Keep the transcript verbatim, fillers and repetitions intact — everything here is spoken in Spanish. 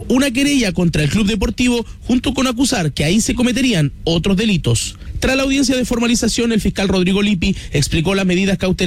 una querella contra el club deportivo junto con acusar que ahí se cometerían otros delitos. Tras la audiencia de formalización, el fiscal Rodrigo Lippi explicó las medidas cautelares